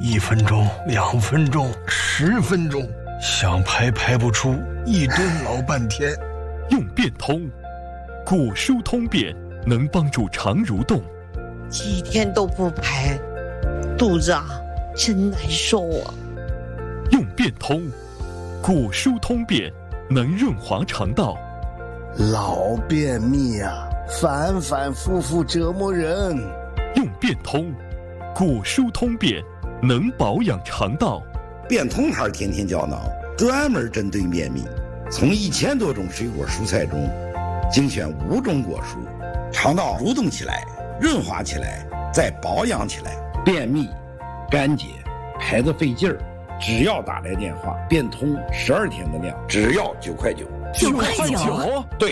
1分钟、2分钟、10分钟，想排不出，一顿老半天。 用变通，果蔬通便能帮助肠蠕动。 几天都不排，肚子真难受啊。 用变通，果蔬通便能润滑肠道。 老便秘反反复复折磨人。 用变通，果蔬通便能保养肠道。 变通牌天天胶囊专门针对便秘，从1000多种水果蔬菜中精选5种果蔬，肠道蠕动起来，润滑起来，再保养起来。便秘、干结、排得费劲儿，只要打来电话，变通12天的量，只要9块9。 9块9， 对。